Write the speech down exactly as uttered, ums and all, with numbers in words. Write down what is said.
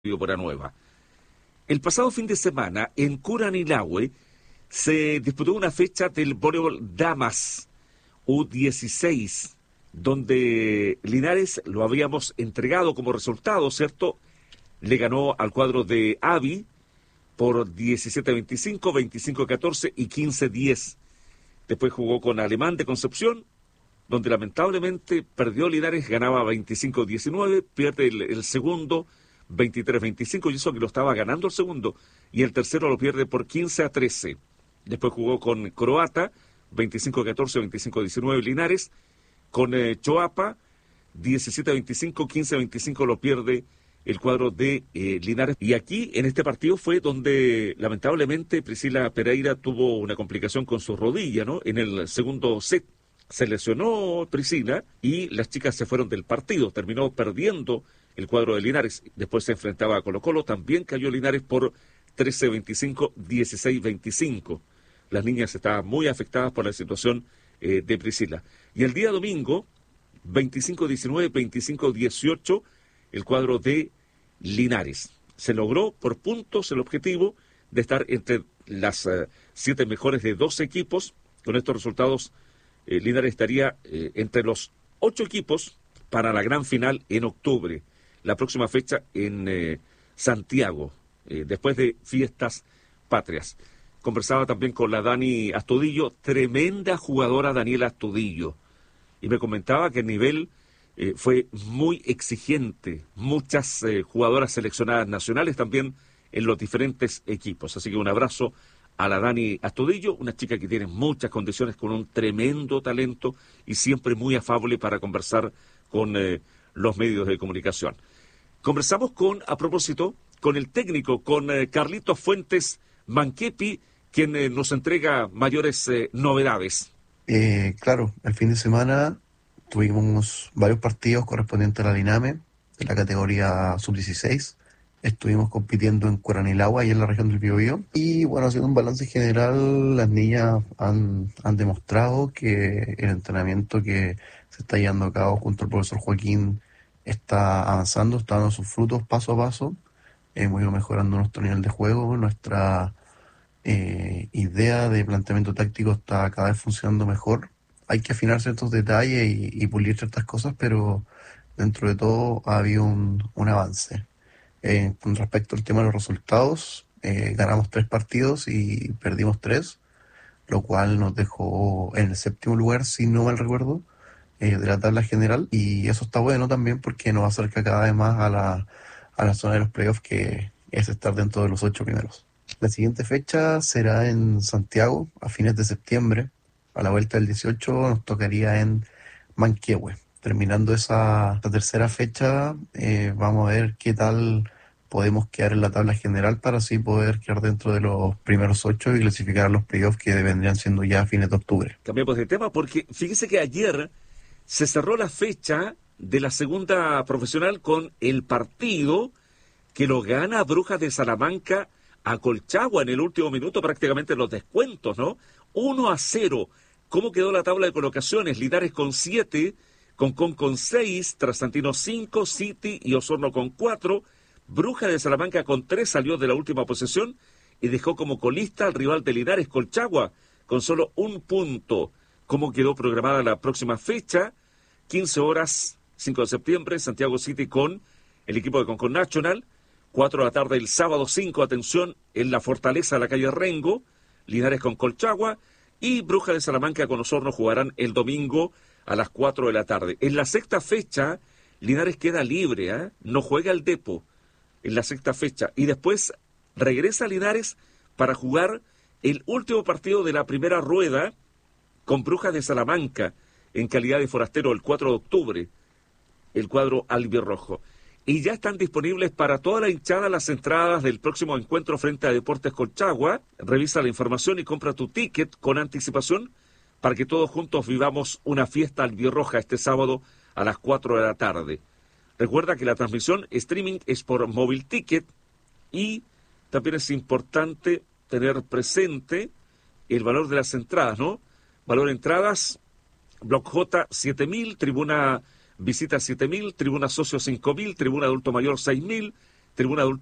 por Anueva. El pasado fin de semana, en Curanilahue, se disputó una fecha del voleibol Damas U dieciséis, donde Linares lo habíamos entregado como resultado, ¿cierto? Le ganó al cuadro de Avi por diecisiete a veinticinco, veinticinco a catorce y quince a diez. Después jugó con Alemán de Concepción, donde lamentablemente perdió Linares, ganaba veinticinco a diecinueve, pierde el, el segundo veintitrés a veinticinco, y eso que lo estaba ganando el segundo, y el tercero lo pierde por quince a trece. Después jugó con Croata, veinticinco a catorce, veinticinco a diecinueve Linares, con eh, Choapa, diecisiete a veinticinco, quince a veinticinco lo pierde el cuadro de eh, Linares. Y aquí, en este partido, fue donde lamentablemente Priscila Pereira tuvo una complicación con su rodilla, ¿no? En el segundo set se lesionó Priscila y las chicas se fueron del partido. Terminó perdiendo el cuadro de Linares. Después se enfrentaba a Colo Colo. También cayó Linares por trece a veinticinco, dieciséis a veinticinco. Las niñas estaban muy afectadas por la situación eh, de Priscila. Y el día domingo, veinticinco a diecinueve, veinticinco a dieciocho, el cuadro de Linares. Se logró por puntos el objetivo de estar entre las uh, siete mejores de doce equipos. Con estos resultados, eh, Linares estaría eh, entre los ocho equipos para la gran final en octubre. La próxima fecha en eh, Santiago, eh, después de Fiestas Patrias. Conversaba también con la Dani Astudillo, tremenda jugadora Daniela Astudillo, y me comentaba que el nivel eh, fue muy exigente, muchas eh, jugadoras seleccionadas nacionales también en los diferentes equipos. Así que un abrazo a la Dani Astudillo, una chica que tiene muchas condiciones, con un tremendo talento y siempre muy afable para conversar con eh, los medios de comunicación. Conversamos con, a propósito, con el técnico, con eh, Carlitos Fuentes Manquepi, quien eh, nos entrega mayores eh, novedades. Eh, claro, el fin de semana tuvimos varios partidos correspondientes a la Liname, de la categoría sub dieciséis. Estuvimos compitiendo en Curanilahue, y en la región del Biobío. Y bueno, haciendo un balance general, las niñas han, han demostrado que el entrenamiento que se está llevando a cabo junto al profesor Joaquín está avanzando, está dando sus frutos paso a paso. Hemos ido mejorando nuestro nivel de juego, nuestra eh, idea de planteamiento táctico está cada vez funcionando mejor. Hay que afinar ciertos detalles y, y pulir ciertas cosas, pero dentro de todo ha habido un, un avance. Eh, con respecto al tema de los resultados, eh, ganamos tres partidos y perdimos tres, lo cual nos dejó en el séptimo lugar, si no mal recuerdo, eh, de la tabla general, y eso está bueno también porque nos acerca cada vez más a la, a la zona de los playoffs, que es estar dentro de los ocho primeros. La siguiente fecha será en Santiago, a fines de septiembre. A la vuelta del dieciocho nos tocaría en Manquehue. Terminando esa, esa tercera fecha, eh, vamos a ver qué tal podemos quedar en la tabla general para así poder quedar dentro de los primeros ocho y clasificar a los playoffs, que vendrían siendo ya a fines de octubre. Cambiamos de tema porque fíjese que ayer se cerró la fecha de la segunda profesional con el partido que lo gana Brujas de Salamanca a Colchagua en el último minuto, prácticamente en los descuentos, ¿no? uno a cero. ¿Cómo quedó la tabla de colocaciones? Linares con siete, Concón con seis, Trasantino cinco, City y Osorno con cuatro. Brujas de Salamanca con tres salió de la última posesión y dejó como colista al rival de Linares, Colchagua, con solo un punto. ¿Cómo quedó programada la próxima fecha? quince horas, cinco de septiembre, Santiago City con el equipo de Concón National. cuatro de la tarde el sábado cinco, atención, en la Fortaleza de la calle Rengo, Linares con Colchagua, y Brujas de Salamanca con Osorno jugarán el domingo a las cuatro de la tarde. En la sexta fecha, Linares queda libre, ¿eh? No juega el Depo en la sexta fecha, y después regresa a Linares para jugar el último partido de la primera rueda con Brujas de Salamanca, en calidad de forastero, el cuatro de octubre, el cuadro albirrojo. Y ya están disponibles para toda la hinchada las entradas del próximo encuentro frente a Deportes Colchagua. Revisa la información y compra tu ticket con anticipación para que todos juntos vivamos una fiesta albirroja este sábado a las cuatro de la tarde. Recuerda que la transmisión streaming es por Móvil Ticket, y también es importante tener presente el valor de las entradas, ¿no? Valor de entradas, Block J siete mil, Tribuna Visita siete mil, Tribuna Socio cinco mil, Tribuna Adulto Mayor seis mil, tribuna adulta